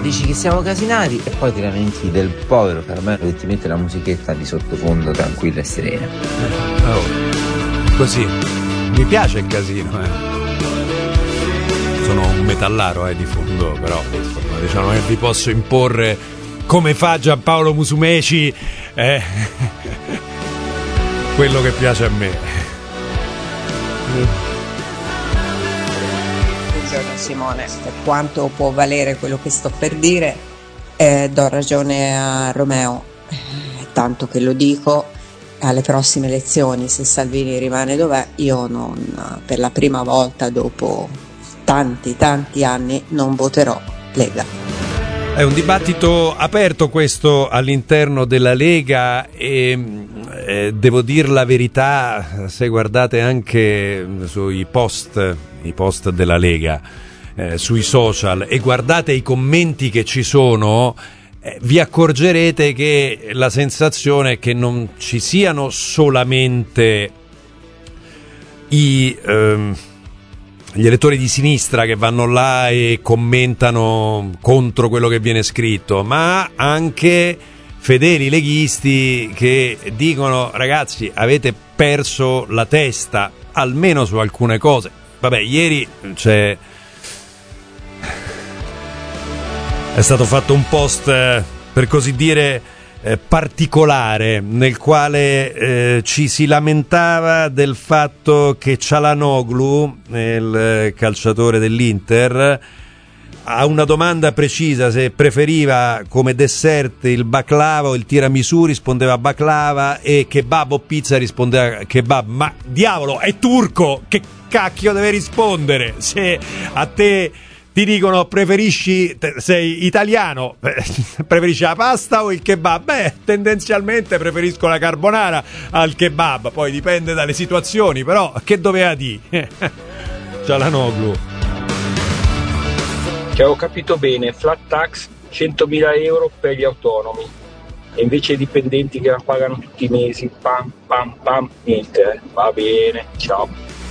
dici che siamo casinati e poi ti lamenti del povero Carmelo che ti mette la musichetta di sottofondo tranquilla e serena. Così mi piace il casino, sono un metallaro di fondo, però insomma, diciamo che vi posso imporre come fa Giampaolo Musumeci quello che piace a me. Buongiorno Simone, per quanto può valere quello che sto per dire, do ragione a Romeo, tanto che lo dico, alle prossime elezioni se Salvini rimane dov'è, io non, per la prima volta dopo tanti anni non voterò Lega. È un dibattito aperto questo all'interno della Lega e devo dir la verità, se guardate anche sui post della Lega, sui social, e guardate i commenti che ci sono, vi accorgerete che la sensazione è che non ci siano solamente gli elettori di sinistra che vanno là e commentano contro quello che viene scritto, ma anche fedeli leghisti che dicono: ragazzi, avete perso la testa, almeno su alcune cose. Vabbè, ieri è stato fatto un post, per così dire, particolare, nel quale ci si lamentava del fatto che Çalhanoğlu, il calciatore dell'Inter, a una domanda precisa se preferiva come dessert il baklava o il tiramisù rispondeva baklava, e kebab o pizza rispondeva kebab. Ma diavolo, è turco, che cacchio deve rispondere? Se a te ti dicono sei italiano, preferisci la pasta o il kebab? Beh, tendenzialmente preferisco la carbonara al kebab, poi dipende dalle situazioni, però che doveva dire? Çalhanoğlu. Che ho capito bene, flat tax 100.000 euro per gli autonomi, e invece i dipendenti che la pagano tutti i mesi, pam pam pam, niente, va bene, ciao.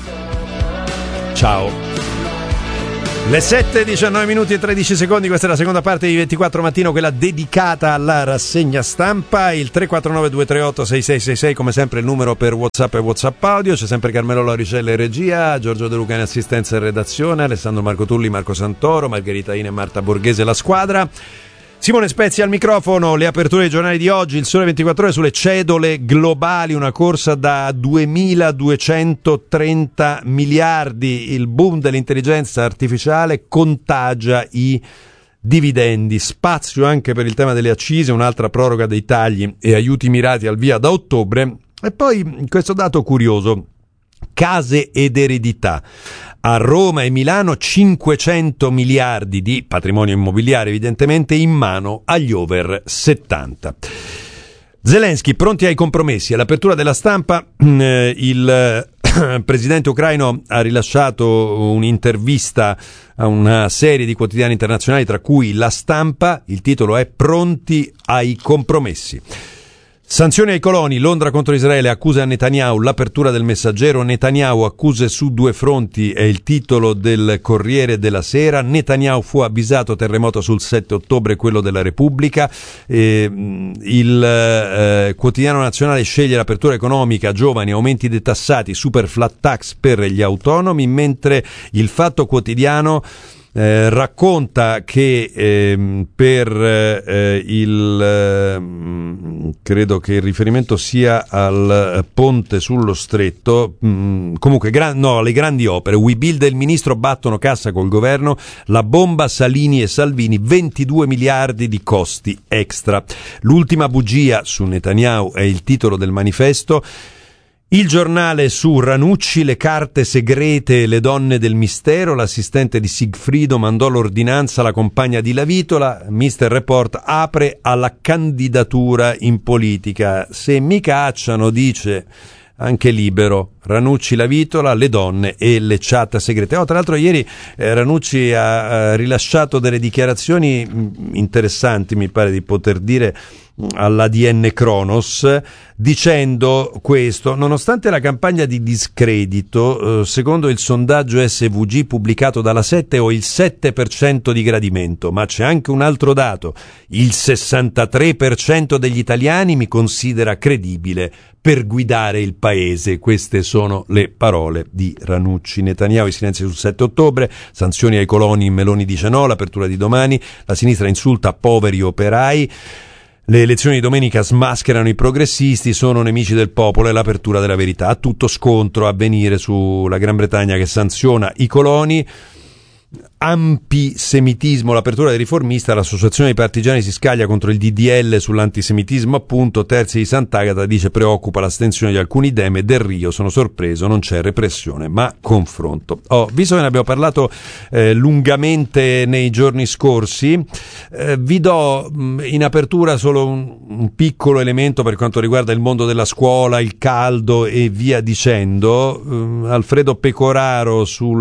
Le 7:19 minuti e 13 secondi, questa è la seconda parte di 24 Mattino, quella dedicata alla rassegna stampa. Il 349-238-6666, come sempre il numero per WhatsApp e WhatsApp audio. C'è sempre Carmelo Lauricella in regia, Giorgio De Luca in assistenza e redazione, Alessandro Marco Tulli, Marco Santoro, Margherita Ine e Marta Borghese la squadra. Simone Spezia al microfono. Le aperture dei giornali di oggi: il Sole 24 Ore sulle cedole globali, una corsa da 2.230 miliardi, il boom dell'intelligenza artificiale contagia i dividendi, spazio anche per il tema delle accise, un'altra proroga dei tagli e aiuti mirati al via da ottobre. E poi questo dato curioso: case ed eredità. A Roma e Milano 500 miliardi di patrimonio immobiliare, evidentemente in mano agli over 70. Zelensky pronti ai compromessi. All'apertura della Stampa il presidente ucraino ha rilasciato un'intervista a una serie di quotidiani internazionali, tra cui La Stampa. Il titolo è "Pronti ai compromessi". Sanzioni ai coloni, Londra contro Israele, accuse a Netanyahu, l'apertura del Messaggero, Netanyahu accuse su due fronti, è il titolo del Corriere della Sera. Netanyahu fu avvisato, terremoto sul 7 ottobre, quello della Repubblica. Il Quotidiano Nazionale sceglie l'apertura economica, giovani, aumenti dei tassati, super flat tax per gli autonomi, mentre il Fatto Quotidiano racconta che credo che il riferimento sia al ponte sullo stretto, comunque le grandi opere. We Build e il ministro battono cassa col governo, la bomba Salini e Salvini, 22 miliardi di costi extra. L'ultima bugia su Netanyahu è il titolo del Manifesto. Il Giornale su Ranucci, le carte segrete e le donne del mistero, l'assistente di Sigfrido mandò l'ordinanza alla compagna di Lavitola, Mister Report apre alla candidatura in politica, se mi cacciano, dice, anche Libero, Ranucci la vitola, le donne e le chat segrete. Tra l'altro ieri Ranucci ha rilasciato delle dichiarazioni interessanti, mi pare di poter dire, all'ADN Kronos, dicendo questo: nonostante la campagna di discredito, secondo il sondaggio SVG pubblicato dalla 7 ho il 7% di gradimento, ma c'è anche un altro dato: il 63% degli italiani mi considera credibile per guidare il paese. Queste sono le parole di Ranucci. Netanyahu, i silenzi sul 7 ottobre, sanzioni ai coloni, Meloni dice no, l'apertura di domani, la sinistra insulta poveri operai. Le elezioni di domenica smascherano i progressisti, sono nemici del popolo e l'apertura della verità. Tutto scontro a venire sulla Gran Bretagna che sanziona i coloni. Antisemitismo, l'apertura del riformista, l'associazione dei partigiani si scaglia contro il DDL sull'antisemitismo, appunto. Terzi di Sant'Agata dice preoccupa l'astensione di alcuni Dem, e Del Rio sono sorpreso, non c'è repressione ma confronto. Visto che ne abbiamo parlato lungamente nei giorni scorsi, vi do in apertura solo un piccolo elemento per quanto riguarda il mondo della scuola, il caldo e via dicendo. Alfredo Pecoraro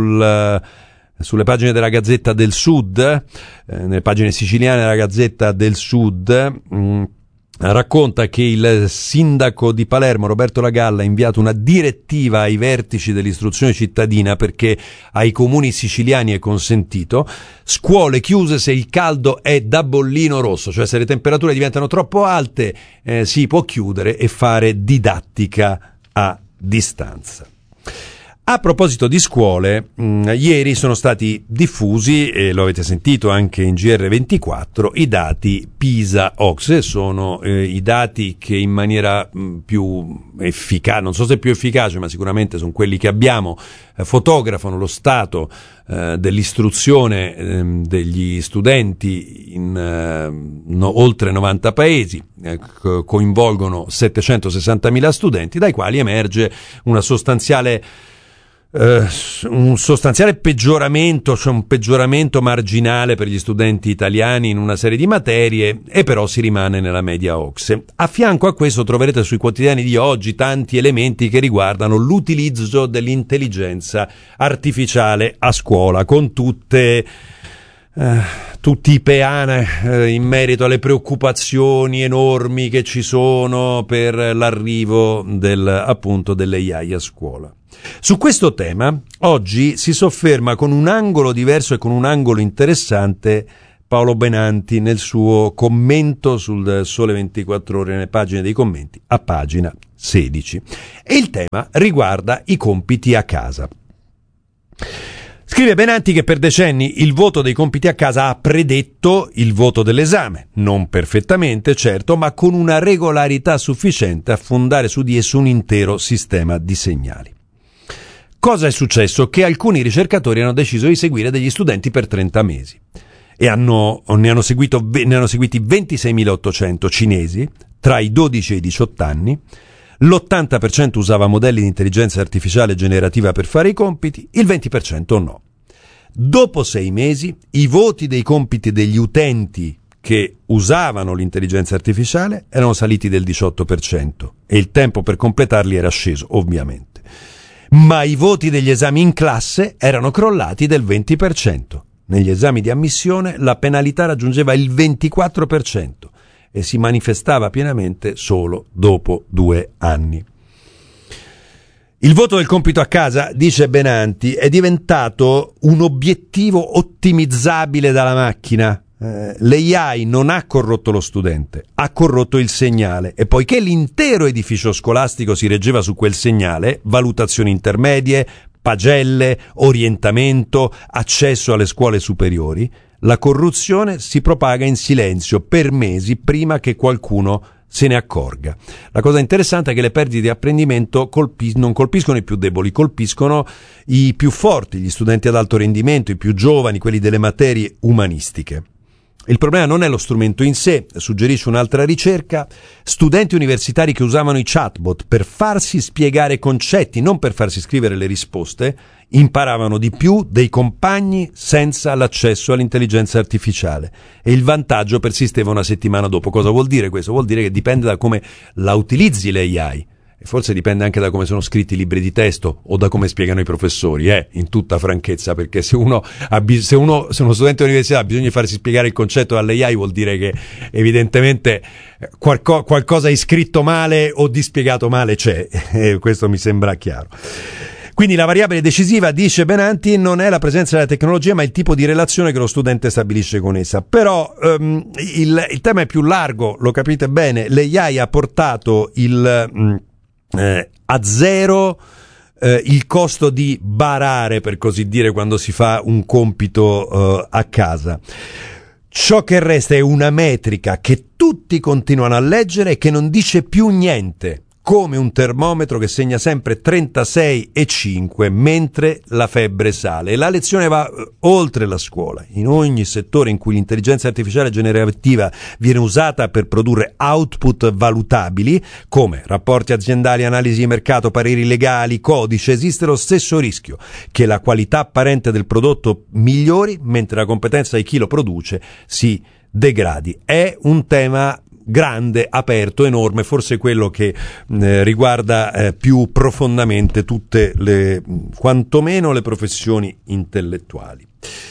sulle pagine della Gazzetta del Sud, nelle pagine siciliane della Gazzetta del Sud, racconta che il sindaco di Palermo, Roberto Lagalla, ha inviato una direttiva ai vertici dell'istruzione cittadina perché ai comuni siciliani è consentito scuole chiuse se il caldo è da bollino rosso, cioè se le temperature diventano troppo alte si può chiudere e fare didattica a distanza. A proposito di scuole, ieri sono stati diffusi, e lo avete sentito anche in GR24, i dati PISA-OCSE. Sono i dati che in maniera più efficace, non so se più efficace, ma sicuramente sono quelli che abbiamo, fotografano lo stato dell'istruzione degli studenti in oltre 90 paesi, coinvolgono 760.000 studenti, dai quali emerge un sostanziale peggioramento, cioè un peggioramento marginale per gli studenti italiani in una serie di materie, e però si rimane nella media OCSE. A fianco a questo troverete sui quotidiani di oggi tanti elementi che riguardano l'utilizzo dell'intelligenza artificiale a scuola, con tutti i peana in merito alle preoccupazioni enormi che ci sono per l'arrivo dell'AI a scuola. Su questo tema oggi si sofferma con un angolo diverso e con un angolo interessante Paolo Benanti nel suo commento sul Sole 24 Ore, nelle pagine dei commenti, a pagina 16. E il tema riguarda i compiti a casa. Scrive Benanti che per decenni il voto dei compiti a casa ha predetto il voto dell'esame, non perfettamente certo, ma con una regolarità sufficiente a fondare su di esso un intero sistema di segnali. Cosa è successo? Che alcuni ricercatori hanno deciso di seguire degli studenti per 30 mesi e ne hanno seguiti 26.800 cinesi tra i 12 e i 18 anni. L'80% usava modelli di intelligenza artificiale generativa per fare i compiti, il 20% no. Dopo 6 mesi i voti dei compiti degli utenti che usavano l'intelligenza artificiale erano saliti del 18% e il tempo per completarli era sceso, ovviamente. Ma i voti degli esami in classe erano crollati del 20%. Negli esami di ammissione la penalità raggiungeva il 24% e si manifestava pienamente solo dopo 2 anni. Il voto del compito a casa, dice Benanti, è diventato un obiettivo ottimizzabile dalla macchina. L'AI non ha corrotto lo studente, ha corrotto il segnale, e poiché l'intero edificio scolastico si reggeva su quel segnale, valutazioni intermedie, pagelle, orientamento, accesso alle scuole superiori, la corruzione si propaga in silenzio per mesi prima che qualcuno se ne accorga. La cosa interessante è che le perdite di apprendimento non colpiscono i più deboli, colpiscono i più forti, gli studenti ad alto rendimento, i più giovani, quelli delle materie umanistiche. Il problema non è lo strumento in sé, suggerisce un'altra ricerca. Studenti universitari che usavano i chatbot per farsi spiegare concetti, non per farsi scrivere le risposte, imparavano di più dei compagni senza l'accesso all'intelligenza artificiale, e il vantaggio persisteva una settimana dopo. Cosa vuol dire questo? Vuol dire che dipende da come la utilizzi l'AI. e forse dipende anche da come sono scritti i libri di testo o da come spiegano i professori, in tutta franchezza, perché se uno uno studente all'università ha bisogno di farsi spiegare il concetto dall'AI, vuol dire che evidentemente qualcosa è scritto male o di spiegato male c'è, questo mi sembra chiaro. Quindi la variabile decisiva, dice Benanti, non è la presenza della tecnologia, ma il tipo di relazione che lo studente stabilisce con essa. Però il tema è più largo, lo capite bene. L'AI ha portato a zero il costo di barare, per così dire, quando si fa un compito a casa. Ciò che resta è una metrica che tutti continuano a leggere e che non dice più niente, come un termometro che segna sempre 36,5 mentre la febbre sale. E la lezione va oltre la scuola. In ogni settore in cui l'intelligenza artificiale generativa viene usata per produrre output valutabili, come rapporti aziendali, analisi di mercato, pareri legali, codice, esiste lo stesso rischio che la qualità apparente del prodotto migliori mentre la competenza di chi lo produce si degradi. È un tema grande, aperto, enorme, forse quello che riguarda più profondamente tutte quantomeno le professioni intellettuali.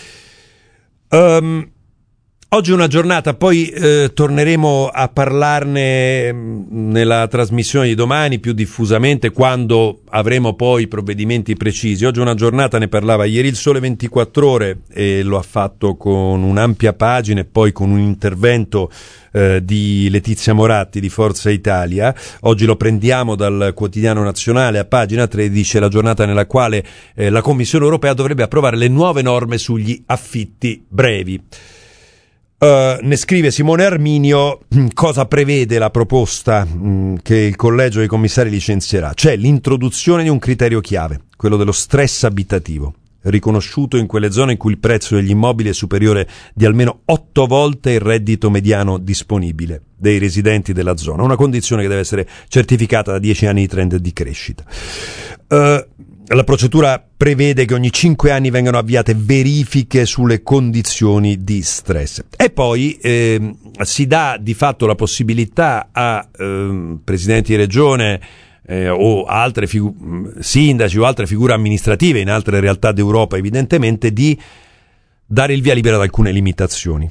Oggi è una giornata, poi torneremo a parlarne nella trasmissione di domani più diffusamente, quando avremo poi provvedimenti precisi. Oggi è una giornata, ne parlava ieri il Sole 24 Ore e lo ha fatto con un'ampia pagina e poi con un intervento di Letizia Moratti di Forza Italia. Oggi lo prendiamo dal Quotidiano Nazionale, a pagina 13, la giornata nella quale la Commissione europea dovrebbe approvare le nuove norme sugli affitti brevi. Ne scrive Simone Arminio. Cosa prevede la proposta che il collegio dei commissari licenzierà? C'è l'introduzione di un criterio chiave, quello dello stress abitativo, riconosciuto in quelle zone in cui il prezzo degli immobili è superiore di almeno 8 volte il reddito mediano disponibile dei residenti della zona, una condizione che deve essere certificata da 10 anni di trend di crescita. La procedura prevede che ogni 5 anni vengano avviate verifiche sulle condizioni di stress e poi si dà di fatto la possibilità a presidenti di regione o altre sindaci o altre figure amministrative in altre realtà d'Europa, evidentemente, di dare il via libera ad alcune limitazioni.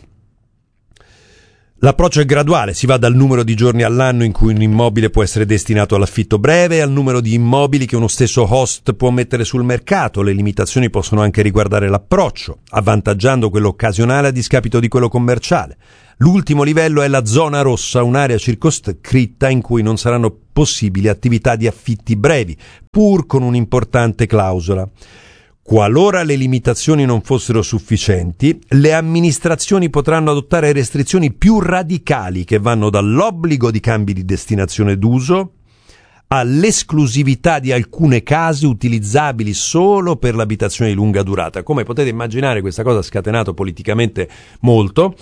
L'approccio è graduale, si va dal numero di giorni all'anno in cui un immobile può essere destinato all'affitto breve al numero di immobili che uno stesso host può mettere sul mercato. Le limitazioni possono anche riguardare l'approccio, avvantaggiando quello occasionale a discapito di quello commerciale. L'ultimo livello è la zona rossa, un'area circoscritta in cui non saranno possibili attività di affitti brevi, pur con un'importante clausola. Qualora le limitazioni non fossero sufficienti, le amministrazioni potranno adottare restrizioni più radicali che vanno dall'obbligo di cambi di destinazione d'uso all'esclusività di alcune case utilizzabili solo per l'abitazione di lunga durata. Come potete immaginare, questa cosa ha scatenato politicamente molto.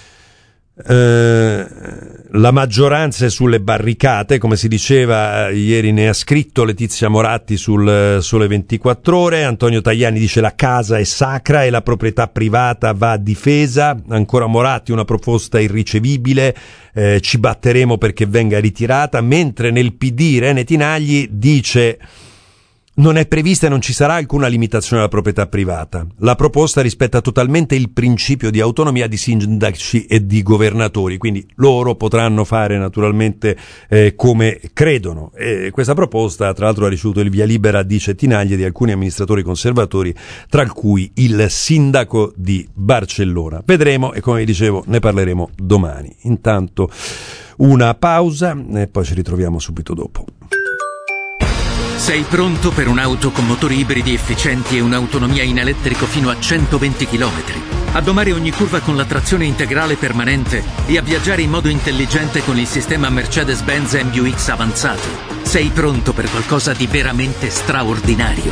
La maggioranza è sulle barricate, come si diceva ieri, ne ha scritto Letizia Moratti sul Sole 24 Ore. Antonio Tajani dice la casa è sacra e la proprietà privata va difesa. Ancora Moratti, una proposta irricevibile, ci batteremo perché venga ritirata, mentre nel PD Irene Tinagli dice non è prevista e non ci sarà alcuna limitazione alla proprietà privata. La proposta rispetta totalmente il principio di autonomia di sindaci e di governatori, quindi loro potranno fare naturalmente come credono. E questa proposta, tra l'altro, ha ricevuto il via libera, dice Tinagli, di alcuni amministratori conservatori, tra cui il sindaco di Barcellona. Vedremo e, come vi dicevo, ne parleremo domani. Intanto una pausa e poi ci ritroviamo subito dopo. Sei pronto per un'auto con motori ibridi efficienti e un'autonomia in elettrico fino a 120 km? A domare ogni curva con la trazione integrale permanente e a viaggiare in modo intelligente con il sistema Mercedes-Benz MBUX avanzato? Sei pronto per qualcosa di veramente straordinario?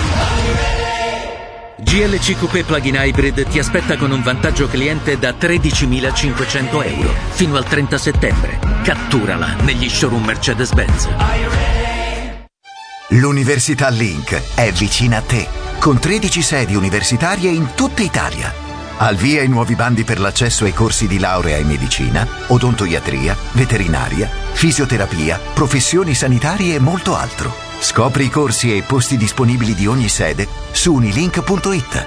GLC Coupé Plug-in Hybrid ti aspetta con un vantaggio cliente da 13.500 euro fino al 30 settembre. Catturala negli showroom Mercedes-Benz. L'Università Link è vicina a te, con 13 sedi universitarie in tutta Italia. Al via i nuovi bandi per l'accesso ai corsi di laurea in medicina, odontoiatria, veterinaria, fisioterapia, professioni sanitarie e molto altro. Scopri i corsi e i posti disponibili di ogni sede su unilink.it.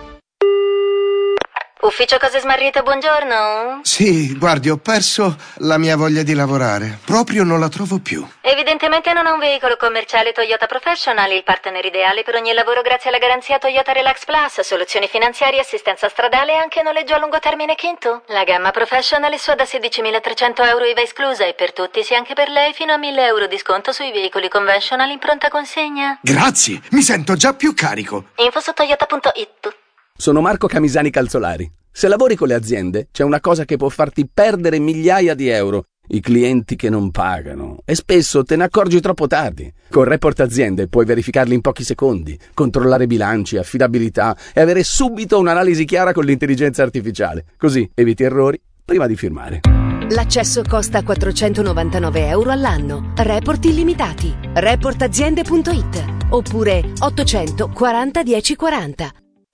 Ufficio Cose Smarrite, buongiorno. Sì, guardi, ho perso la mia voglia di lavorare. Proprio non la trovo più. Evidentemente non ha un veicolo commerciale Toyota Professional, il partner ideale per ogni lavoro grazie alla garanzia Toyota Relax Plus, soluzioni finanziarie, assistenza stradale e anche noleggio a lungo termine Kinto. La gamma Professional è sua da 16.300 euro IVA esclusa e per tutti, sia anche per lei, fino a 1.000 euro di sconto sui veicoli conventional in pronta consegna. Grazie, mi sento già più carico. Info su toyota.it. Sono Marco Camisani Calzolari. Se lavori con le aziende, c'è una cosa che può farti perdere migliaia di euro: i clienti che non pagano. E spesso te ne accorgi troppo tardi. Con Report Aziende puoi verificarli in pochi secondi, controllare bilanci, affidabilità e avere subito un'analisi chiara con l'intelligenza artificiale. Così eviti errori prima di firmare. L'accesso costa 499 euro all'anno. Report illimitati. Reportaziende.it oppure 840 1040.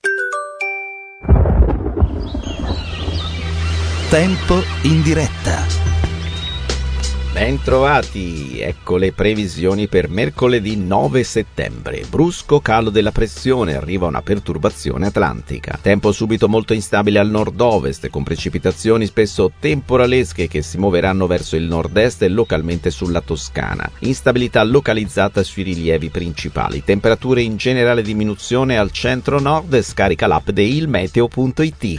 Tempo in diretta. Bentrovati, ecco le previsioni per mercoledì 9 settembre. Brusco calo della pressione, arriva una perturbazione atlantica. Tempo subito molto instabile al nord-ovest, con precipitazioni spesso temporalesche che si muoveranno verso il nord-est e localmente sulla Toscana. Instabilità localizzata sui rilievi principali. Temperature in generale diminuzione al centro-nord. Scarica l'app di ilmeteo.it.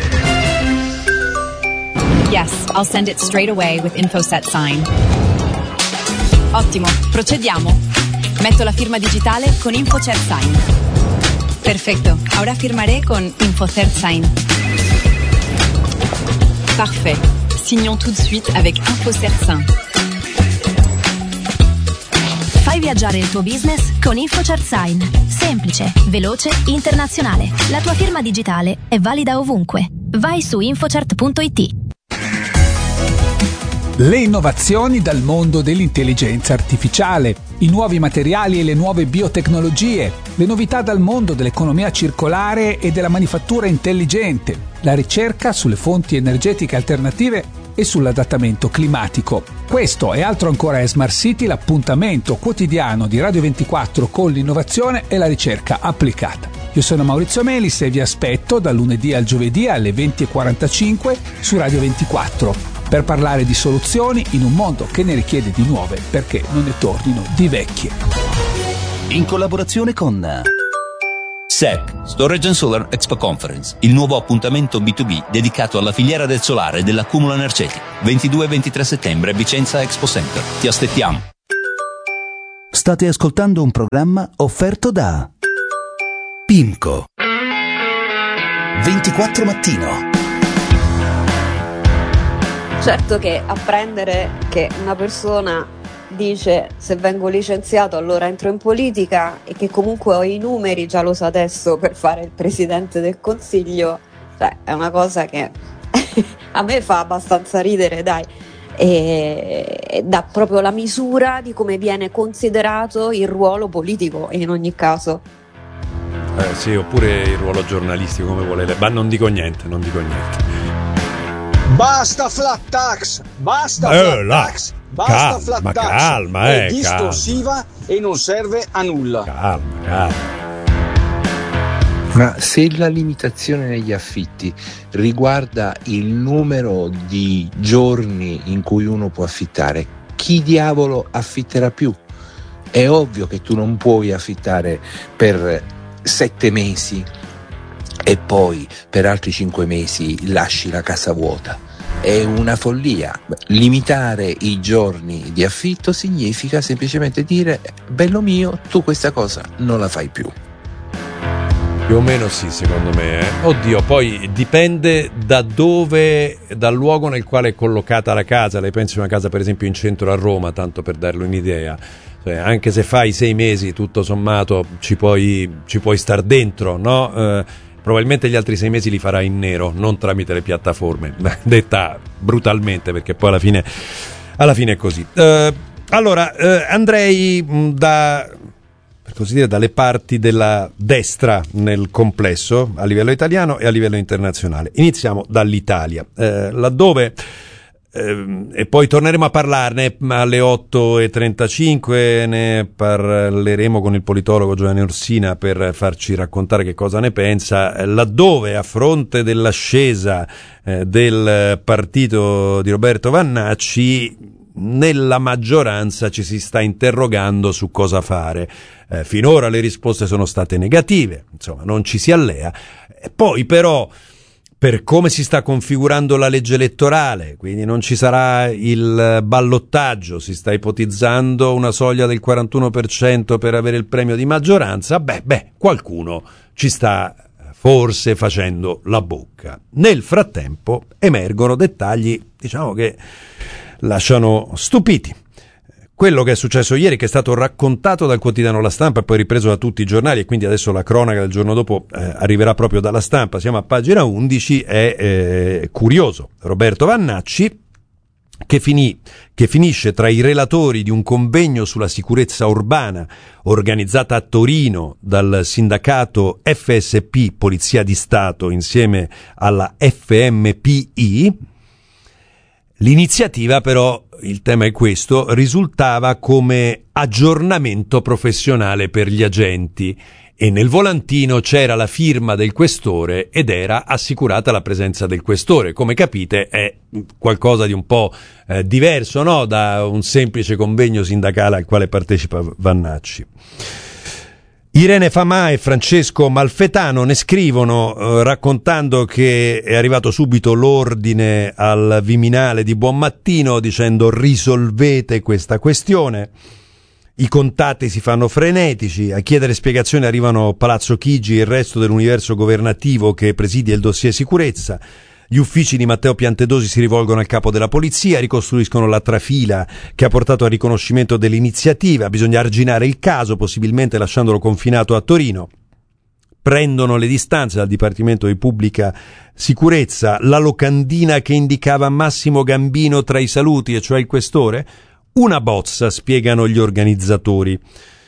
Yes, I'll send it straight away with InfoSet Sign. Ottimo, procediamo. Metto la firma digitale con InfoCert Sign. Perfecto, ahora firmaré con InfoCert Sign. Parfait. Signons tout de suite avec InfoCert Sign. Fai viaggiare il tuo business con InfoCert Sign. Semplice, veloce, internazionale. La tua firma digitale è valida ovunque. Vai su infocert.it. Le innovazioni dal mondo dell'intelligenza artificiale, i nuovi materiali e le nuove biotecnologie, le novità dal mondo dell'economia circolare e della manifattura intelligente, la ricerca sulle fonti energetiche alternative e sull'adattamento climatico. Questo e altro ancora è Smart City, l'appuntamento quotidiano di Radio 24 con l'innovazione e la ricerca applicata. Io sono Maurizio Melis e vi aspetto dal lunedì al giovedì alle 20:45 su Radio 24 per parlare di soluzioni in un mondo che ne richiede di nuove perché non ne tornino di vecchie. In collaborazione con SEC, Storage and Solar Expo Conference, il nuovo appuntamento B2B dedicato alla filiera del solare e dell'accumulo energetico. 22 e 23 settembre, Vicenza Expo Center. Ti aspettiamo. State ascoltando un programma offerto da PIMCO 24 Mattino. Certo che apprendere che una persona dice se vengo licenziato allora entro in politica e che comunque ho i numeri, già lo sa adesso, per fare il presidente del consiglio, cioè è una cosa che a me fa abbastanza ridere, dai, e dà proprio la misura di come viene considerato il ruolo politico in ogni caso. Sì, oppure il ruolo giornalistico, come vuole lei. Ma non dico niente. Basta flat tax, basta flat tax, basta flat tax. Calma, è distorsiva e non serve a nulla. Calma. Ma se la limitazione negli affitti riguarda il numero di giorni in cui uno può affittare, chi diavolo affitterà più? È ovvio che tu non puoi affittare per 7 mesi e poi per altri 5 mesi lasci la casa vuota. È una follia. Limitare i giorni di affitto significa semplicemente dire: bello mio, tu questa cosa non la fai più. Più o meno sì, secondo me. Oddio, poi dipende da dove, dal luogo nel quale è collocata la casa. Lei pensi a una casa per esempio in centro a Roma, tanto per darle un'idea. Anche se fai 6 mesi, tutto sommato ci puoi star dentro, no? Probabilmente gli altri 6 mesi li farai in nero, non tramite le piattaforme, detta brutalmente, perché poi alla fine è così. Allora, andrei da per così dire, dalle parti della destra nel complesso, a livello italiano e a livello internazionale. Iniziamo dall'Italia, laddove e poi torneremo a parlarne alle 8:35, ne parleremo con il politologo Giovanni Orsina per farci raccontare che cosa ne pensa, laddove a fronte dell'ascesa del partito di Roberto Vannacci nella maggioranza ci si sta interrogando su cosa fare. Finora le risposte sono state negative, insomma non ci si allea, poi però per come si sta configurando la legge elettorale, quindi non ci sarà il ballottaggio, si sta ipotizzando una soglia del 41% per avere il premio di maggioranza, qualcuno ci sta forse facendo la bocca. Nel frattempo emergono dettagli, diciamo, che lasciano stupiti. Quello che è successo ieri, che è stato raccontato dal quotidiano La Stampa e poi ripreso da tutti i giornali, e quindi adesso la cronaca del giorno dopo arriverà proprio dalla Stampa, siamo a pagina 11, è curioso. Roberto Vannacci, che finisce tra i relatori di un convegno sulla sicurezza urbana organizzata a Torino dal sindacato FSP Polizia di Stato insieme alla FMPI. L'iniziativa però, il tema è questo, risultava come aggiornamento professionale per gli agenti e nel volantino c'era la firma del questore ed era assicurata la presenza del questore. Come capite è qualcosa di un po' diverso, no? Da un semplice convegno sindacale al quale partecipa Vannacci. Irene Famà e Francesco Malfetano ne scrivono raccontando che è arrivato subito l'ordine al Viminale di Buonmattino dicendo risolvete questa questione. I contatti si fanno frenetici, a chiedere spiegazioni arrivano Palazzo Chigi e il resto dell'universo governativo che presidia il dossier sicurezza. Gli uffici di Matteo Piantedosi si rivolgono al capo della polizia, ricostruiscono la trafila che ha portato al riconoscimento dell'iniziativa, bisogna arginare il caso, possibilmente lasciandolo confinato a Torino. Prendono le distanze dal Dipartimento di Pubblica Sicurezza, la locandina che indicava Massimo Gambino tra i saluti, e cioè il questore, una bozza, spiegano gli organizzatori.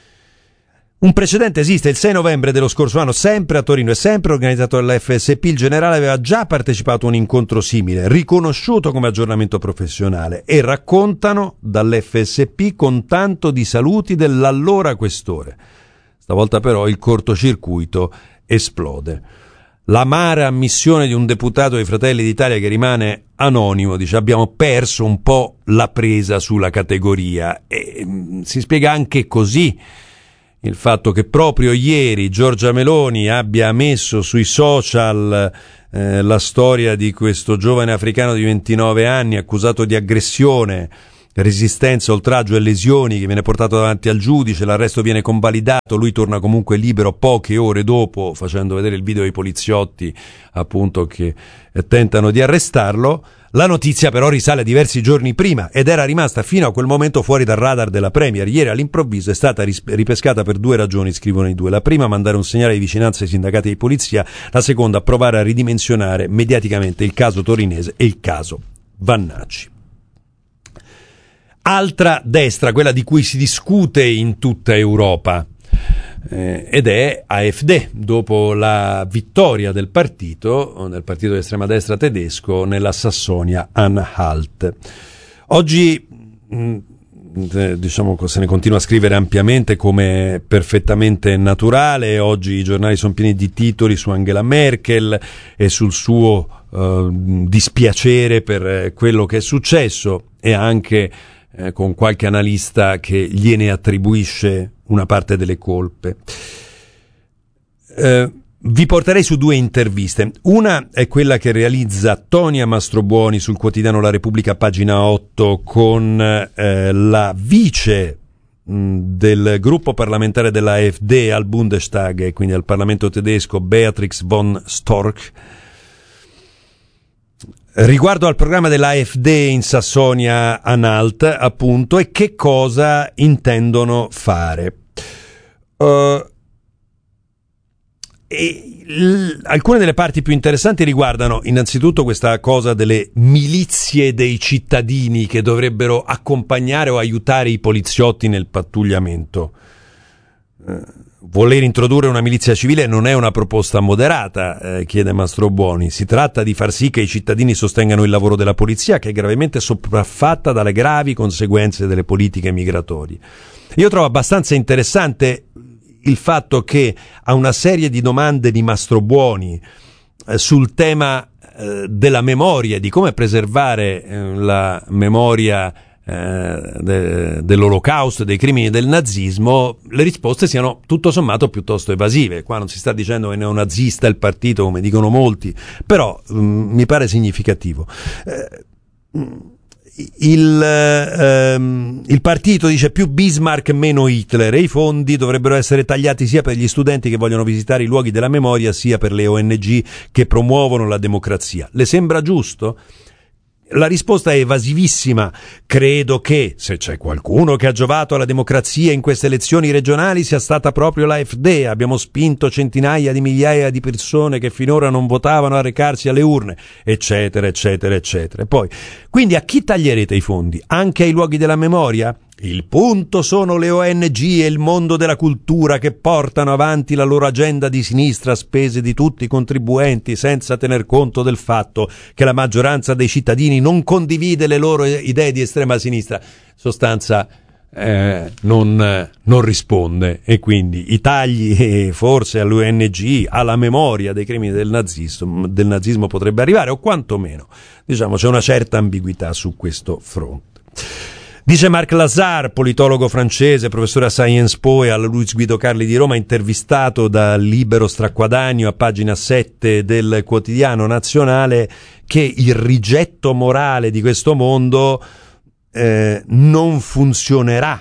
Un precedente esiste: il 6 novembre dello scorso anno, sempre a Torino e sempre organizzato dalla FSP, il generale aveva già partecipato a un incontro simile, riconosciuto come aggiornamento professionale, e raccontano dall'FSP con tanto di saluti dell'allora questore. Stavolta però il cortocircuito esplode. L'amara ammissione di un deputato dei Fratelli d'Italia che rimane anonimo, dice abbiamo perso un po' la presa sulla categoria, e si spiega anche così il fatto che proprio ieri Giorgia Meloni abbia messo sui social la storia di questo giovane africano di 29 anni accusato di aggressione, resistenza, oltraggio e lesioni, che viene portato davanti al giudice, l'arresto viene convalidato, lui torna comunque libero poche ore dopo, facendo vedere il video dei poliziotti appunto che tentano di arrestarlo. La notizia però risale a diversi giorni prima ed era rimasta fino a quel momento fuori dal radar della Premier. Ieri all'improvviso è stata ripescata per due ragioni, scrivono i due. La prima, mandare un segnale di vicinanza ai sindacati di polizia; la seconda, provare a ridimensionare mediaticamente il caso torinese e il caso Vannacci. Altra destra, quella di cui si discute in tutta Europa, ed è AfD, dopo la vittoria del partito di estrema destra tedesco nella Sassonia-Anhalt. Oggi diciamo se ne continua a scrivere ampiamente come perfettamente naturale. Oggi i giornali sono pieni di titoli su Angela Merkel e sul suo dispiacere per quello che è successo, e anche con qualche analista che gliene attribuisce una parte delle colpe. Vi porterei su due interviste. Una è quella che realizza Tonia Mastrobuoni sul quotidiano La Repubblica, pagina 8, con la vice del gruppo parlamentare della AfD al Bundestag, quindi al Parlamento tedesco, Beatrix von Storch, riguardo al programma dell'AfD in Sassonia-Anhalt, appunto, e che cosa intendono fare. Alcune delle parti più interessanti riguardano innanzitutto questa cosa delle milizie dei cittadini che dovrebbero accompagnare o aiutare i poliziotti nel pattugliamento. voler introdurre una milizia civile non è una proposta moderata, chiede Mastrobuoni. Si tratta di far sì che i cittadini sostengano il lavoro della polizia, che è gravemente sopraffatta dalle gravi conseguenze delle politiche migratorie. Io trovo abbastanza interessante il fatto che a una serie di domande di Mastrobuoni sul tema della memoria, di come preservare la memoria dell'olocausto e dei crimini del nazismo, le risposte siano tutto sommato piuttosto evasive. Qua non si sta dicendo che è neonazista il partito, come dicono molti, però mi pare significativo. Il partito dice più Bismarck meno Hitler, e i fondi dovrebbero essere tagliati sia per gli studenti che vogliono visitare i luoghi della memoria, sia per le ONG che promuovono la democrazia. Le sembra giusto? La risposta è evasivissima. Credo che, se c'è qualcuno che ha giovato alla democrazia in queste elezioni regionali, sia stata proprio l'AfD. Abbiamo spinto centinaia di migliaia di persone che finora non votavano a recarsi alle urne, eccetera, eccetera, eccetera. Poi, quindi a chi taglierete i fondi? Anche ai luoghi della memoria? Il punto sono le ONG e il mondo della cultura che portano avanti la loro agenda di sinistra a spese di tutti i contribuenti, senza tener conto del fatto che la maggioranza dei cittadini non condivide le loro idee di estrema sinistra. Sostanza non risponde, e quindi i tagli forse alle ONG, alla memoria dei crimini del nazismo potrebbe arrivare, o quantomeno diciamo c'è una certa ambiguità su questo fronte. Dice Marc Lazare, politologo francese, professore a Sciences Po e alla Luis Guido Carli di Roma, intervistato da Libero Straquadanio a pagina 7 del Quotidiano Nazionale, che il rigetto morale di questo mondo non funzionerà.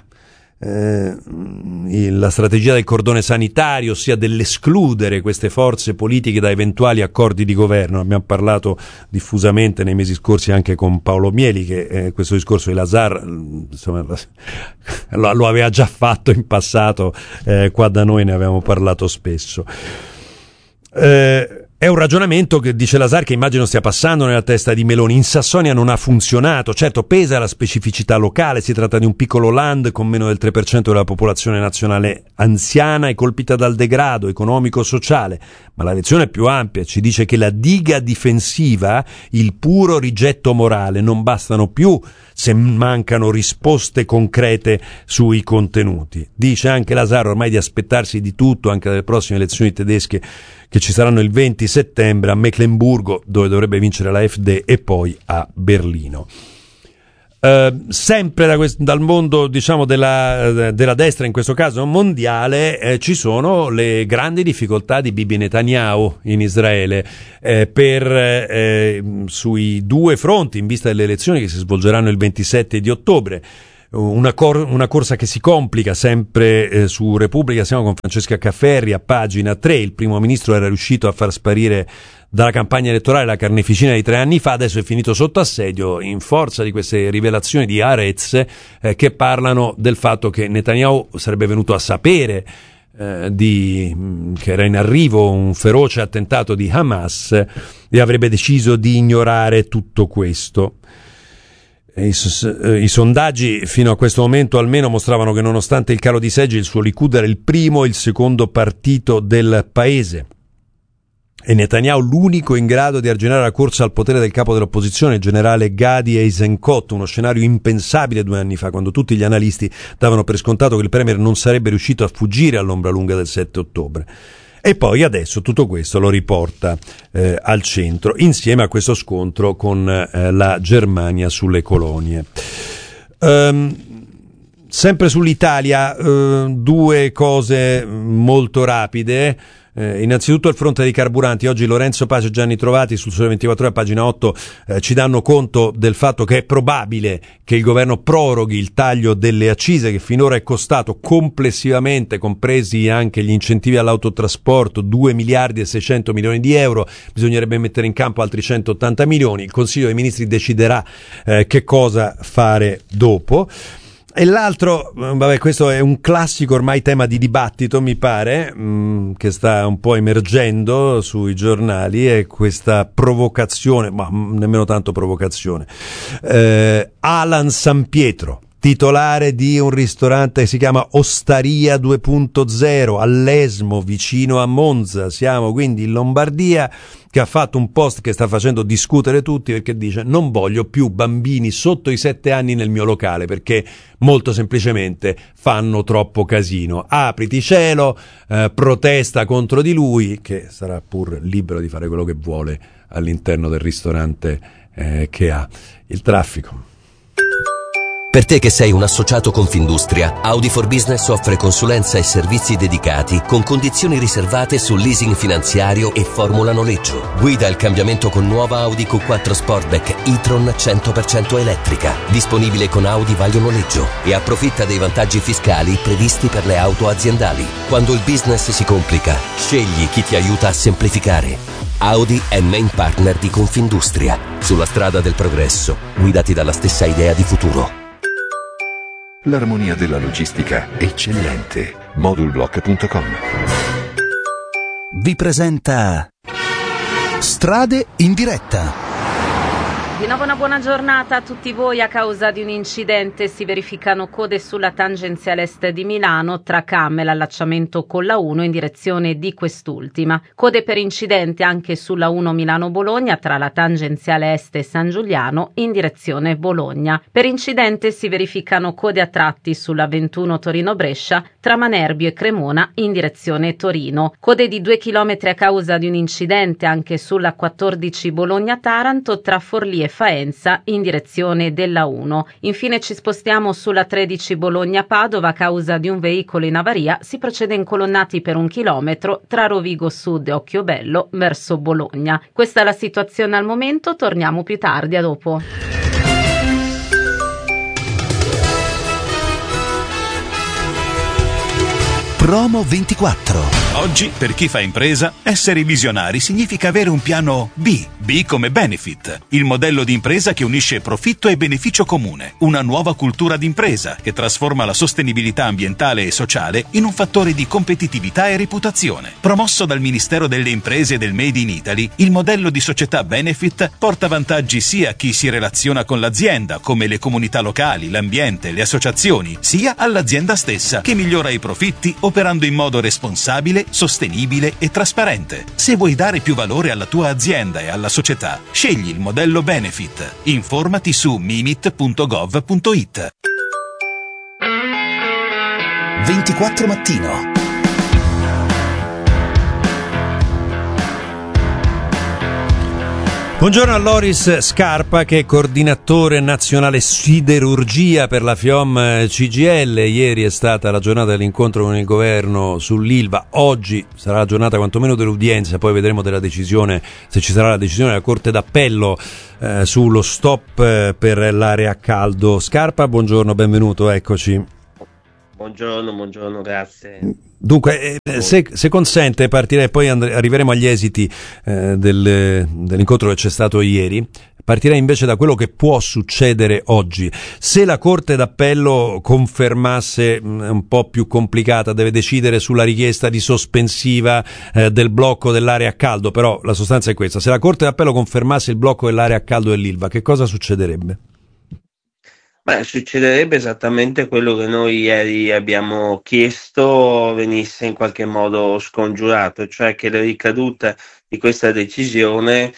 La strategia del cordone sanitario, ossia dell'escludere queste forze politiche da eventuali accordi di governo. Abbiamo parlato diffusamente nei mesi scorsi anche con Paolo Mieli, che questo discorso di Lazare insomma, lo aveva già fatto in passato, qua da noi ne avevamo parlato spesso. È un ragionamento che, dice Lazare, che immagino stia passando nella testa di Meloni. In Sassonia non ha funzionato, certo pesa la specificità locale, si tratta di un piccolo land con meno del 3% della popolazione nazionale anziana e colpita dal degrado economico-sociale, ma la lezione è più ampia, ci dice che la diga difensiva, il puro rigetto morale, non bastano più se mancano risposte concrete sui contenuti. Dice anche Lazare ormai di aspettarsi di tutto anche dalle prossime elezioni tedesche che ci saranno il 20 settembre a Meclemburgo, dove dovrebbe vincere la AfD, e poi a Berlino. Sempre dal mondo, diciamo, della destra, in questo caso mondiale, ci sono le grandi difficoltà di Bibi Netanyahu in Israele sui due fronti in vista delle elezioni che si svolgeranno il 27 di ottobre. Una corsa che si complica sempre su Repubblica. Siamo con Francesca Cafferri a pagina 3. Il primo ministro era riuscito a far sparire dalla campagna elettorale la carneficina di 3 anni fa, adesso è finito sotto assedio in forza di queste rivelazioni di Haaretz che parlano del fatto che Netanyahu sarebbe venuto a sapere che era in arrivo un feroce attentato di Hamas e avrebbe deciso di ignorare tutto questo. I sondaggi fino a questo momento almeno mostravano che, nonostante il calo di seggi, il suo Likud era il primo e il secondo partito del paese, e Netanyahu l'unico in grado di arginare la corsa al potere del capo dell'opposizione, il generale Gadi Eisenkot, uno scenario impensabile 2 anni fa, quando tutti gli analisti davano per scontato che il premier non sarebbe riuscito a fuggire all'ombra lunga del 7 ottobre. E poi adesso tutto questo lo riporta al centro, insieme a questo scontro con la Germania sulle colonie. Sempre sull'Italia, 2 cose molto rapide. Innanzitutto il fronte dei carburanti. Oggi Lorenzo Pace e Gianni Trovati sul Sole 24 Ore, a pagina 8, ci danno conto del fatto che è probabile che il governo proroghi il taglio delle accise, che finora è costato complessivamente, compresi anche gli incentivi all'autotrasporto, 2 miliardi e 600 milioni di euro. Bisognerebbe mettere in campo altri 180 milioni. Il Consiglio dei Ministri deciderà che cosa fare dopo. E l'altro, questo è un classico ormai tema di dibattito, mi pare, che sta un po' emergendo sui giornali, è questa provocazione, ma nemmeno tanto provocazione. Alan Sampietro, titolare di un ristorante che si chiama Ostaria 2.0 all'Esmo, vicino a Monza. Siamo quindi in Lombardia, che ha fatto un post che sta facendo discutere tutti, perché dice: non voglio più bambini sotto i 7 anni nel mio locale, perché molto semplicemente fanno troppo casino. Apriti cielo, protesta contro di lui, che sarà pur libero di fare quello che vuole all'interno del ristorante che ha. Il traffico. Per te che sei un associato Confindustria, Audi for Business offre consulenza e servizi dedicati con condizioni riservate sul leasing finanziario e formula noleggio. Guida il cambiamento con nuova Audi Q4 Sportback e-tron 100% elettrica, disponibile con Audi Vaglio Noleggio, e approfitta dei vantaggi fiscali previsti per le auto aziendali. Quando il business si complica, scegli chi ti aiuta a semplificare. Audi è main partner di Confindustria. Sulla strada del progresso, guidati dalla stessa idea di futuro. L'armonia della logistica eccellente. Modulblock.com vi presenta Strade in diretta. Di nuovo una buona giornata a tutti voi. A causa di un incidente si verificano code sulla tangenziale est di Milano tra Cam e l'allacciamento con la 1 in direzione di quest'ultima. Code per incidente anche sulla 1 Milano-Bologna tra la tangenziale est e San Giuliano in direzione Bologna. Per incidente si verificano code a tratti sulla 21 Torino-Brescia tra Manerbio e Cremona in direzione Torino. Code di 2 km a causa di un incidente anche sulla 14 Bologna-Taranto tra Forlì e Faenza in direzione della 1. Infine ci spostiamo sulla 13 Bologna-Padova. A causa di un veicolo in avaria si procede incolonnati per 1 chilometro tra Rovigo Sud e Occhiobello verso Bologna. Questa è la situazione al momento, torniamo più tardi, a dopo. Promo 24. Oggi, per chi fa impresa, essere visionari significa avere un piano B. B come Benefit, il modello di impresa che unisce profitto e beneficio comune. Una nuova cultura d'impresa che trasforma la sostenibilità ambientale e sociale in un fattore di competitività e reputazione. Promosso dal Ministero delle Imprese e del Made in Italy, il modello di società Benefit porta vantaggi sia a chi si relaziona con l'azienda, come le comunità locali, l'ambiente, le associazioni, sia all'azienda stessa, che migliora i profitti operando in modo responsabile, sostenibile e trasparente. Se vuoi dare più valore alla tua azienda e alla società, scegli il modello Benefit. Informati su mimit.gov.it. 24 mattino. Buongiorno a Loris Scarpa, che è coordinatore nazionale siderurgia per la FIOM CGIL. Ieri è stata la giornata dell'incontro con il governo sull'Ilva, oggi sarà la giornata quantomeno dell'udienza, poi vedremo della decisione, se ci sarà la decisione della Corte d'Appello sullo stop per l'area a caldo. Scarpa, buongiorno, benvenuto, eccoci. Buongiorno, grazie. Dunque, se consente, partirei, poi arriveremo agli esiti dell'incontro che c'è stato ieri. Partirei invece da quello che può succedere oggi. Se la Corte d'Appello confermasse un po' più complicata, deve decidere sulla richiesta di sospensiva del blocco dell'area a caldo, però la sostanza è questa: se la Corte d'Appello confermasse il blocco dell'area a caldo dell'Ilva, che cosa succederebbe? Succederebbe esattamente quello che noi ieri abbiamo chiesto venisse in qualche modo scongiurato, cioè che le ricadute di questa decisione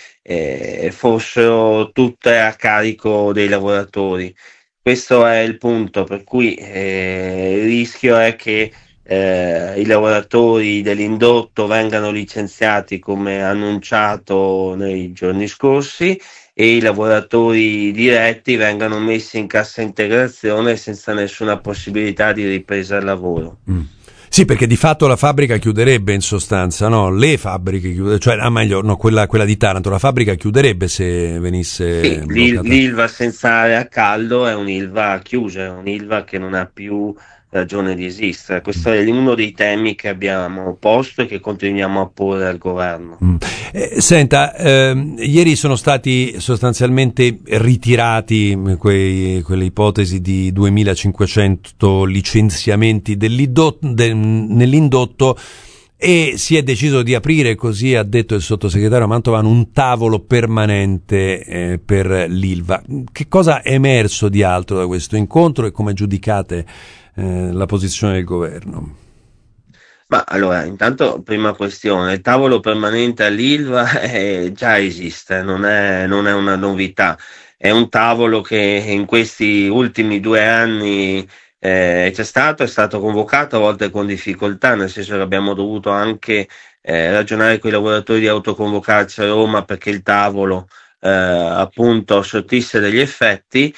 fossero tutte a carico dei lavoratori. Questo è il punto, per cui il rischio è che i lavoratori dell'indotto vengano licenziati come annunciato nei giorni scorsi e i lavoratori diretti vengano messi in cassa integrazione senza nessuna possibilità di ripresa al lavoro. Sì, perché di fatto la fabbrica chiuderebbe, in sostanza, no? Le fabbriche chiuderebbero, cioè, meglio, no, quella di Taranto, la fabbrica chiuderebbe se venisse sì, bloccata. L'Ilva senza area a caldo è un'Ilva chiusa, è un'Ilva che non ha più ragione di esistere. Questo è uno dei temi che abbiamo posto e che continuiamo a porre al governo. Senta, ieri sono stati sostanzialmente ritirati quelle ipotesi di 2500 licenziamenti nell'indotto, e si è deciso di aprire, così ha detto il sottosegretario Mantovano, un tavolo permanente per l'Ilva. Che cosa è emerso di altro da questo incontro e come giudicate la posizione del governo? Ma allora, intanto, prima questione, il tavolo permanente all'Ilva già esiste, non è una novità, è un tavolo che in questi ultimi 2 anni è stato convocato, a volte con difficoltà, nel senso che abbiamo dovuto anche ragionare con i lavoratori di autoconvocarci a Roma perché il tavolo appunto sortisse degli effetti.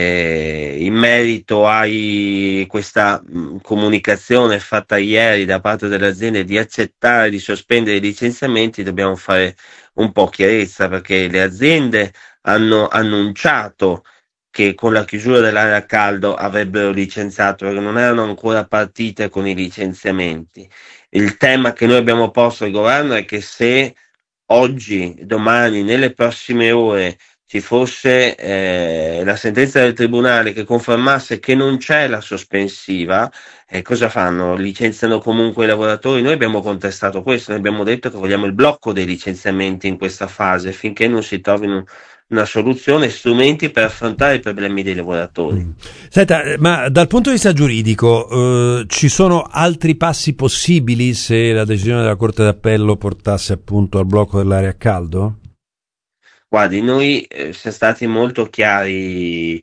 In merito a questa comunicazione fatta ieri da parte delle aziende di accettare di sospendere i licenziamenti, dobbiamo fare un po' chiarezza, perché le aziende hanno annunciato che con la chiusura dell'area a caldo avrebbero licenziato, perché non erano ancora partite con i licenziamenti. Il tema che noi abbiamo posto al governo è che se oggi, domani, nelle prossime ore ci fosse la sentenza del tribunale che confermasse che non c'è la sospensiva, cosa fanno? Licenziano comunque i lavoratori? Noi abbiamo contestato questo, noi abbiamo detto che vogliamo il blocco dei licenziamenti in questa fase finché non si trovino una soluzione, strumenti per affrontare i problemi dei lavoratori. Senta, ma dal punto di vista giuridico ci sono altri passi possibili se la decisione della Corte d'Appello portasse appunto al blocco dell'area a caldo? Guardi, noi siamo stati molto chiari,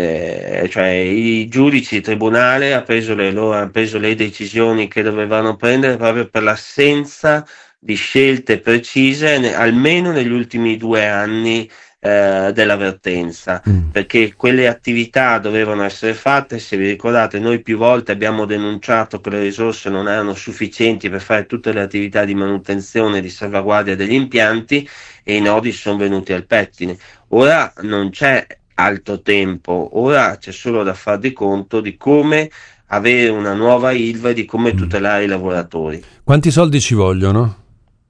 cioè i giudici, il tribunale ha preso le decisioni che dovevano prendere proprio per l'assenza di scelte precise, almeno negli ultimi 2 anni dell'avvertenza, perché quelle attività dovevano essere fatte. Se vi ricordate, noi più volte abbiamo denunciato che le risorse non erano sufficienti per fare tutte le attività di manutenzione e di salvaguardia degli impianti, e i nodi sono venuti al pettine. Ora non c'è altro tempo, ora c'è solo da far di conto di come avere una nuova Ilva e di come tutelare i lavoratori. Quanti soldi ci vogliono?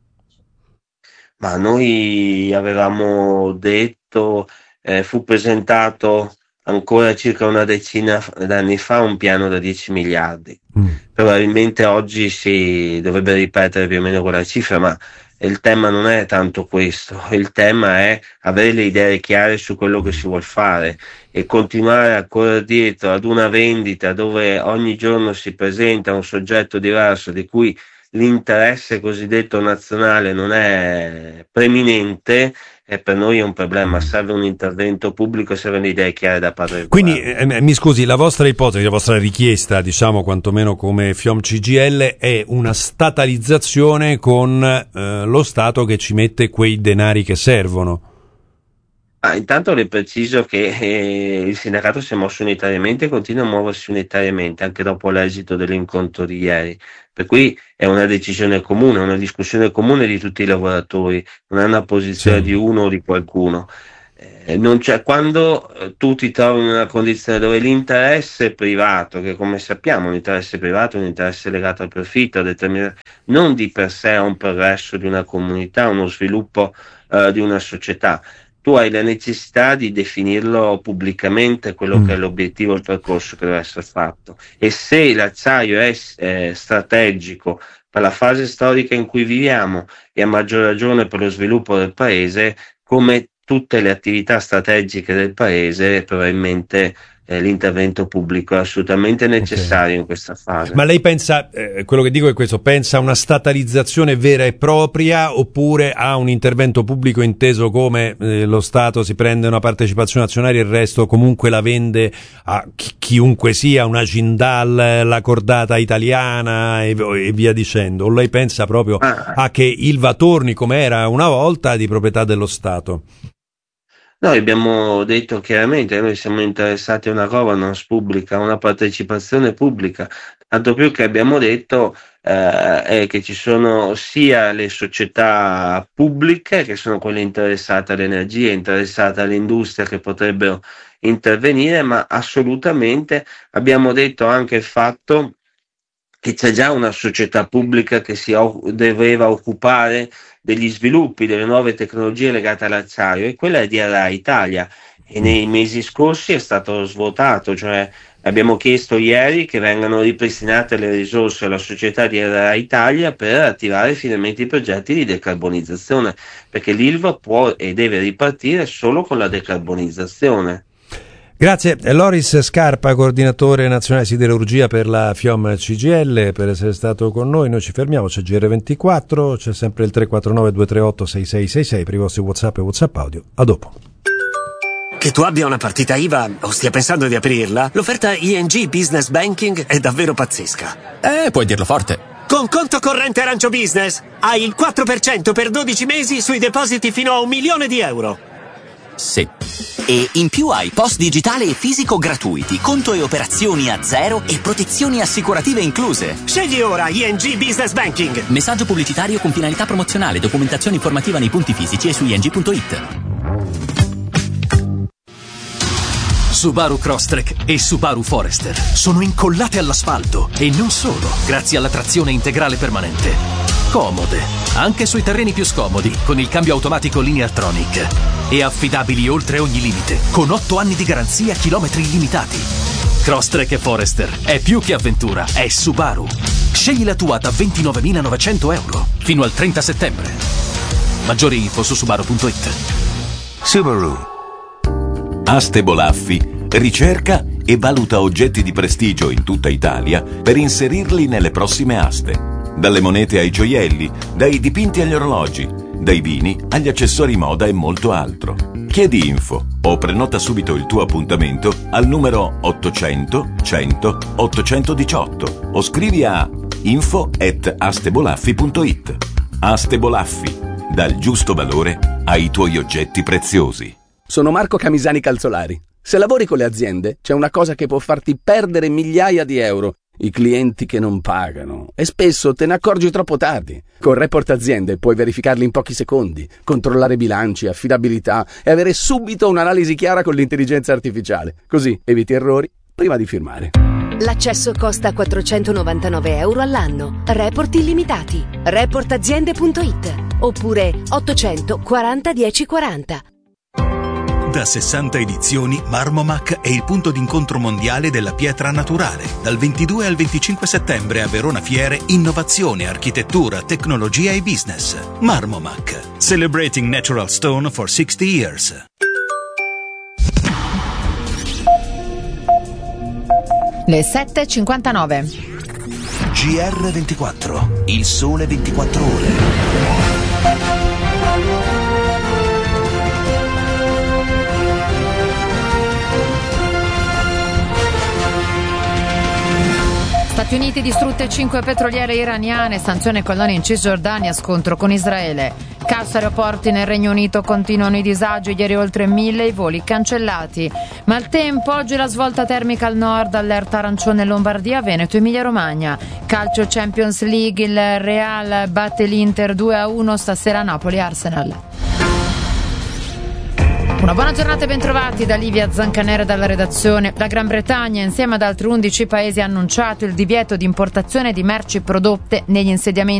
Ma noi avevamo detto, fu presentato ancora circa una decina d'anni fa un piano da 10 miliardi. Probabilmente oggi si dovrebbe ripetere più o meno quella cifra, ma il tema non è tanto questo, il tema è avere le idee chiare su quello che si vuol fare e continuare a correre dietro ad una vendita dove ogni giorno si presenta un soggetto diverso di cui l'interesse cosiddetto nazionale non è preminente, e per noi è un problema. Serve un intervento pubblico, servono idee chiare da parte del Quindi governo. mi scusi, la vostra ipotesi, la vostra richiesta, diciamo quantomeno come FIOM CGIL, è una statalizzazione con lo Stato che ci mette quei denari che servono. Intanto le preciso che il sindacato si è mosso unitariamente e continua a muoversi unitariamente anche dopo l'esito dell'incontro di ieri, per cui è una decisione comune, una discussione comune di tutti i lavoratori, non è una posizione di uno o di qualcuno. Non c'è, quando tu ti trovi in una condizione dove l'interesse privato, che come sappiamo un interesse privato è un interesse legato al profitto, non di per sé a un progresso di una comunità, uno sviluppo di una società, tu hai la necessità di definirlo pubblicamente quello che è l'obiettivo, il percorso che deve essere fatto, e se l'acciaio è strategico per la fase storica in cui viviamo e a maggior ragione per lo sviluppo del paese, come tutte le attività strategiche del paese, probabilmente l'intervento pubblico è assolutamente necessario in questa fase. Ma lei pensa, quello che dico è questo, pensa a una statalizzazione vera e propria oppure a un intervento pubblico inteso come lo Stato si prende una partecipazione azionaria e il resto comunque la vende a chiunque sia, una Jindal, la cordata italiana e via dicendo? O lei pensa proprio a che Ilva torni come era una volta di proprietà dello Stato? Noi abbiamo detto chiaramente, noi siamo interessati a una governance pubblica, a una partecipazione pubblica, tanto più che abbiamo detto che ci sono sia le società pubbliche, che sono quelle interessate all'energia, interessate all'industria, che potrebbero intervenire, ma assolutamente abbiamo detto anche il fatto che c'è già una società pubblica che doveva occupare degli sviluppi, delle nuove tecnologie legate all'acciaio, e quella è DRA Italia, e nei mesi scorsi è stato svuotato, cioè Abbiamo chiesto ieri che vengano ripristinate le risorse alla società di RA Italia per attivare finalmente i progetti di decarbonizzazione, perché l'Ilva può e deve ripartire solo con la decarbonizzazione. Grazie. Loris Scarpa, coordinatore nazionale siderurgia per la FIOM CGIL, per essere stato con noi. Noi ci fermiamo, c'è GR24, c'è sempre il 349 238 6666 per i vostri WhatsApp e WhatsApp audio. A dopo. Che tu abbia una partita IVA o stia pensando di aprirla, l'offerta ING Business Banking è davvero pazzesca. Puoi dirlo forte. Con conto corrente Arancio Business hai il 4% per 12 mesi sui depositi fino a €1.000.000. Sì. E in più hai post digitale e fisico gratuiti, conto e operazioni a zero e protezioni assicurative incluse. Scegli ora ING Business Banking. Messaggio pubblicitario con finalità promozionale, documentazione informativa nei punti fisici e su ing.it. Subaru Crosstrek e Subaru Forester sono incollate all'asfalto e non solo, grazie alla trazione integrale permanente. Comode, anche sui terreni più scomodi, con il cambio automatico Lineartronic. E affidabili oltre ogni limite, con 8 anni di garanzia, chilometri illimitati. Crosstrek e Forester è più che avventura, è Subaru. Scegli la tua da €29.900 fino al 30 settembre. Maggiori info su subaru.it. Subaru. Aste Bolaffi ricerca e valuta oggetti di prestigio in tutta Italia per inserirli nelle prossime aste. Dalle monete ai gioielli, dai dipinti agli orologi, dai vini agli accessori moda e molto altro. Chiedi info o prenota subito il tuo appuntamento al numero 800 100 818 o scrivi a info@astebolaffi.it. Aste Bolaffi, dal giusto valore ai tuoi oggetti preziosi. Sono Marco Camisani Calzolari. Se lavori con le aziende, c'è una cosa che può farti perdere migliaia di euro: i clienti che non pagano. E spesso te ne accorgi troppo tardi. Con Report Aziende puoi verificarli in pochi secondi, controllare bilanci, affidabilità e avere subito un'analisi chiara con l'intelligenza artificiale. Così eviti errori prima di firmare. L'accesso costa €499 all'anno. Report illimitati. Reportaziende.it oppure 840 1040. Da 60 edizioni, Marmomac è il punto d'incontro mondiale della pietra naturale. Dal 22 al 25 settembre a Verona Fiere, innovazione, architettura, tecnologia e business. Marmomac, celebrating natural stone for 60 years. Le 7:59. GR24, il sole 24 ore. Stati Uniti distrutte 5 petroliere iraniane, sanzione colonie in Cisgiordania, scontro con Israele. Caos aeroporti nel Regno Unito, continuano i disagi, ieri oltre 1000 i voli cancellati. Maltempo, oggi la svolta termica al nord, allerta arancione Lombardia, Veneto, Emilia Romagna. Calcio Champions League, il Real batte l'Inter 2-1, stasera Napoli Arsenal. Una buona giornata e bentrovati da Livia Zancanera dalla redazione. La Gran Bretagna, insieme ad altri 11 paesi, ha annunciato il divieto di importazione di merci prodotte negli insediamenti